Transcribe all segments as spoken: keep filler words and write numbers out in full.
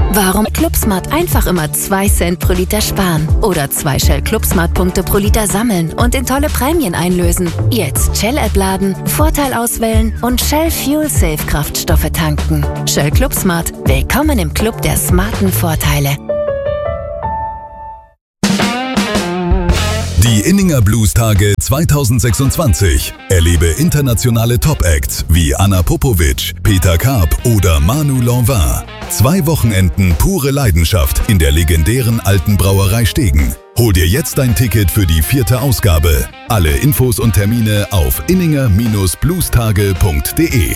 Warum Clubsmart einfach immer zwei Cent pro Liter sparen oder zwei Shell Clubsmart-Punkte pro Liter sammeln und in tolle Prämien einlösen. Jetzt Shell-App laden, Vorteil auswählen und Shell Fuel Safe Kraftstoffe tanken. Shell Clubsmart. Willkommen im Club der smarten Vorteile. Die Inninger Blues-Tage zweitausendsechsundzwanzig. Erlebe internationale Top-Acts wie Anna Popovic, Peter Karp oder Manu Lanvin. Zwei Wochenenden pure Leidenschaft in der legendären Alten Brauerei Stegen. Hol dir jetzt dein Ticket für die vierte Ausgabe. Alle Infos und Termine auf inninger bluestage punkt de.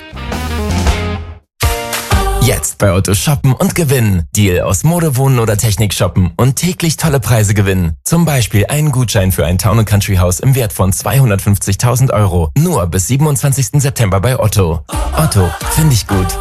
Jetzt bei Otto shoppen und gewinnen. Deal aus Mode, Wohnen oder Technik shoppen und täglich tolle Preise gewinnen. Zum Beispiel einen Gutschein für ein Town and Country Haus im Wert von zweihundertfünfzigtausend Euro. Nur bis siebenundzwanzigsten September bei Otto. Otto, finde ich gut.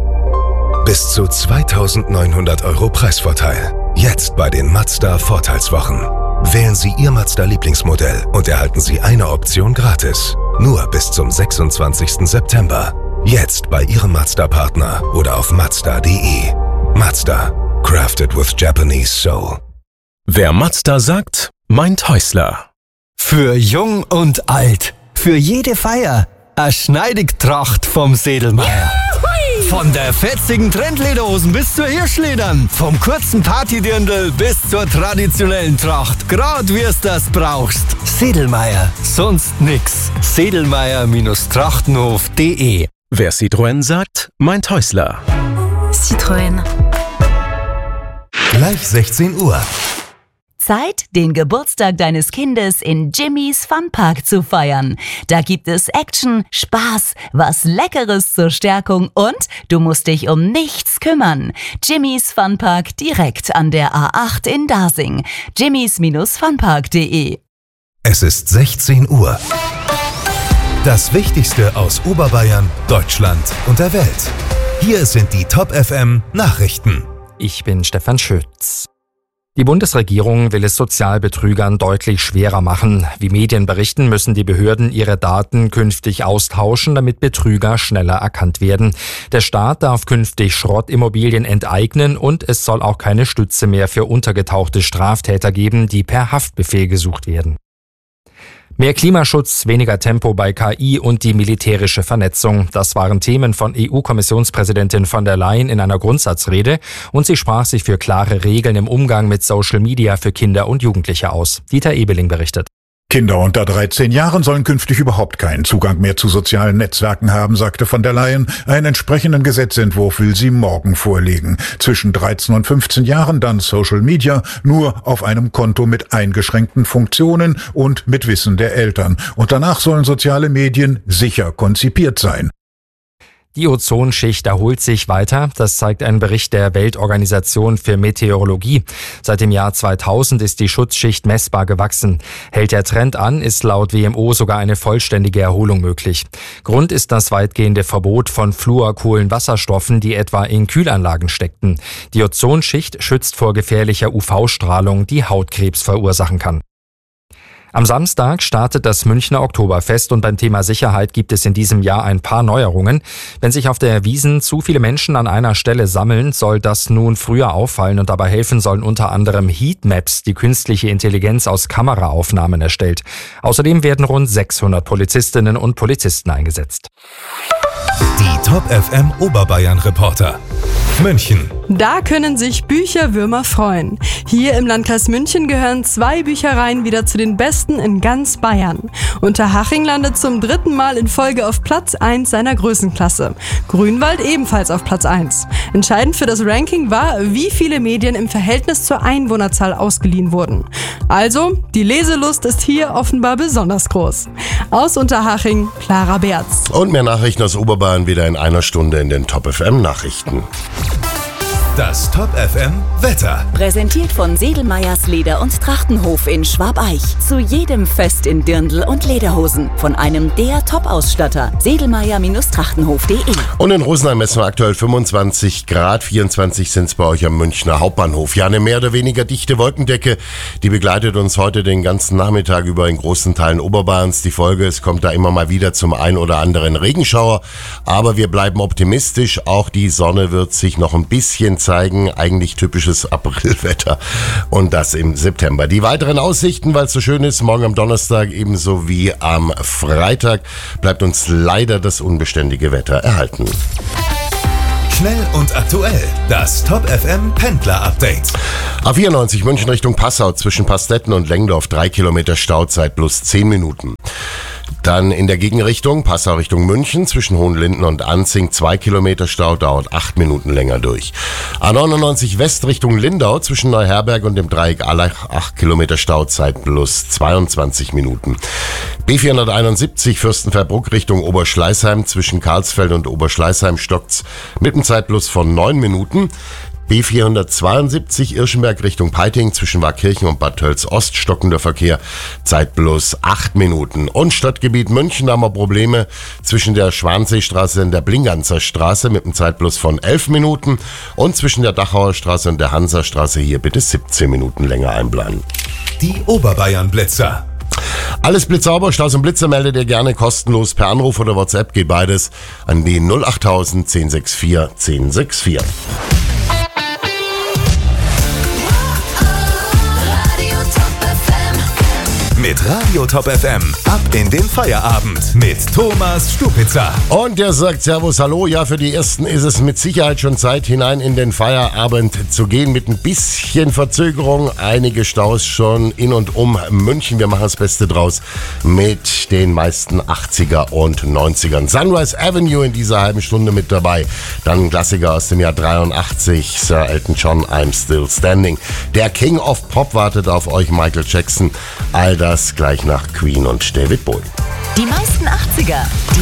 Bis zu zweitausendneunhundert Euro Preisvorteil. Jetzt bei den Mazda Vorteilswochen. Wählen Sie Ihr Mazda Lieblingsmodell und erhalten Sie eine Option gratis. Nur bis zum sechsundzwanzigsten September. Jetzt bei Ihrem Mazda-Partner oder auf mazda punkt de. Mazda. Crafted with Japanese Soul. Wer Mazda sagt, meint Häusler. Für jung und alt. Für jede Feier. A Schneidigtracht vom Sedlmeier. Von der fetzigen Trendlederhosen bis zur Hirschledern. Vom kurzen Partydirndl bis zur traditionellen Tracht. Grad wie es das brauchst. Sedlmeier. Sonst nix. Sedlmeier-trachtenhof punkt de. Wer Citroën sagt, meint Häusler. Citroën. Gleich sechzehn Uhr. Zeit, den Geburtstag deines Kindes in Jimmy's Funpark zu feiern. Da gibt es Action, Spaß, was Leckeres zur Stärkung und du musst dich um nichts kümmern. Jimmy's Funpark direkt an der A acht in Dasing. jimmys funpark punkt de. Es ist sechzehn Uhr. Das Wichtigste aus Oberbayern, Deutschland und der Welt. Hier sind die Top F M Nachrichten. Ich bin Stefan Schütz. Die Bundesregierung will es Sozialbetrügern deutlich schwerer machen. Wie Medien berichten, müssen die Behörden ihre Daten künftig austauschen, damit Betrüger schneller erkannt werden. Der Staat darf künftig Schrottimmobilien enteignen und es soll auch keine Stütze mehr für untergetauchte Straftäter geben, die per Haftbefehl gesucht werden. Mehr Klimaschutz, weniger Tempo bei K I und die militärische Vernetzung. Das waren Themen von E U-Kommissionspräsidentin von der Leyen in einer Grundsatzrede und sie sprach sich für klare Regeln im Umgang mit Social Media für Kinder und Jugendliche aus. Dieter Ebeling berichtet. Kinder unter dreizehn Jahren sollen künftig überhaupt keinen Zugang mehr zu sozialen Netzwerken haben, sagte von der Leyen. Einen entsprechenden Gesetzentwurf will sie morgen vorlegen. Zwischen dreizehn und fünfzehn Jahren dann Social Media, nur auf einem Konto mit eingeschränkten Funktionen und mit Wissen der Eltern. Und danach sollen soziale Medien sicher konzipiert sein. Die Ozonschicht erholt sich weiter, das zeigt ein Bericht der Weltorganisation für Meteorologie. Seit dem Jahr zweitausend ist die Schutzschicht messbar gewachsen. Hält der Trend an, ist laut W M O sogar eine vollständige Erholung möglich. Grund ist das weitgehende Verbot von Fluorkohlenwasserstoffen, die etwa in Kühlanlagen steckten. Die Ozonschicht schützt vor gefährlicher U V-Strahlung, die Hautkrebs verursachen kann. Am Samstag startet das Münchner Oktoberfest und beim Thema Sicherheit gibt es in diesem Jahr ein paar Neuerungen. Wenn sich auf der Wiesn zu viele Menschen an einer Stelle sammeln, soll das nun früher auffallen und dabei helfen sollen unter anderem Heatmaps, die künstliche Intelligenz aus Kameraaufnahmen erstellt. Außerdem werden rund sechshundert Polizistinnen und Polizisten eingesetzt. Die Top F M Oberbayern Reporter. München. Da können sich Bücherwürmer freuen. Hier im Landkreis München gehören zwei Büchereien wieder zu den besten in ganz Bayern. Unterhaching landet zum dritten Mal in Folge auf Platz eins seiner Größenklasse. Grünwald ebenfalls auf Platz eins. Entscheidend für das Ranking war, wie viele Medien im Verhältnis zur Einwohnerzahl ausgeliehen wurden. Also, die Leselust ist hier offenbar besonders groß. Aus Unterhaching, Clara Berz. Und mehr Nachrichten aus Oberbayern wieder in einer Stunde in den Top F M Nachrichten. Das Top F M Wetter. Präsentiert von Sedlmeiers Leder- und Trachtenhof in Schwabeich. Zu jedem Fest in Dirndl und Lederhosen. Von einem der Top-Ausstatter. Sedlmeier-trachtenhof punkt de. Und in Rosenheim messen wir aktuell fünfundzwanzig Grad, vierundzwanzig sind es bei euch am Münchner Hauptbahnhof. Ja, eine mehr oder weniger dichte Wolkendecke, die begleitet uns heute den ganzen Nachmittag über in großen Teilen Oberbayerns. Die Folge, es kommt da immer mal wieder zum ein oder anderen Regenschauer. Aber wir bleiben optimistisch, auch die Sonne wird sich noch ein bisschen zeigen eigentlich typisches Aprilwetter und das im September. Die weiteren Aussichten, weil es so schön ist, morgen am Donnerstag ebenso wie am Freitag bleibt uns leider das unbeständige Wetter erhalten. Schnell und aktuell, das Top F M Pendler-Update. A vierundneunzig München Richtung Passau zwischen Pastetten und Lengdorf, drei Kilometer Stauzeit plus zehn Minuten. Dann in der Gegenrichtung, Passau Richtung München, zwischen Hohenlinden und Anzing, zwei Kilometer Stau, dauert acht Minuten länger durch. A neunundneunzig West Richtung Lindau, zwischen Neuherberg und dem Dreieck Allach, acht Kilometer Stauzeit plus zweiundzwanzig Minuten. B vierhunderteinundsiebzig Fürstenfeldbruck Richtung Oberschleißheim, zwischen Karlsfeld und Oberschleißheim stockt's mit einem Zeitplus von neun Minuten. B vierhundertzweiundsiebzig Irschenberg Richtung Peiting zwischen Warkirchen und Bad Tölz-Ost stockender Verkehr, Zeit plus acht Minuten. Und Stadtgebiet München, da haben wir Probleme zwischen der Schwanseestraße und der Blinganzer Straße mit einem Zeitplus von elf Minuten und zwischen der Dachauer Straße und der Hansastraße hier bitte siebzehn Minuten länger einplanen. Die Oberbayern-Blitzer. Alles blitzsauber, Staus und Blitzer meldet ihr gerne kostenlos per Anruf oder WhatsApp, geht beides an die null achttausend zehn sechs vier zehn sechs vier. Mit Radio Top F M ab in den Feierabend mit Thomas Stupitzer. Und der sagt Servus, hallo. Ja, für die Ersten ist es mit Sicherheit schon Zeit, hinein in den Feierabend zu gehen. Mit ein bisschen Verzögerung. Einige Staus schon in und um München. Wir machen das Beste draus mit den meisten achtziger und neunzigern. Sunrise Avenue in dieser halben Stunde mit dabei. Dann ein Klassiker aus dem Jahr dreiundachtzig. Sir Elton John, I'm Still Standing. Der King of Pop wartet auf euch, Michael Jackson. All das gleich nach Queen und David Bowie. Die meisten achtziger,